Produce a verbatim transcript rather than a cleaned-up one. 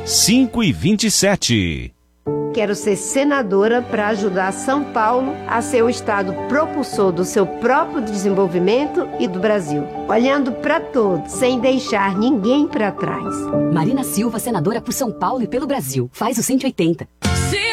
cinco e vinte e sete. Quero ser senadora para ajudar São Paulo a ser o estado propulsor do seu próprio desenvolvimento e do Brasil, olhando para todos, sem deixar ninguém para trás. Marina Silva, senadora por São Paulo e pelo Brasil. Faz o cento e oitenta. Sim.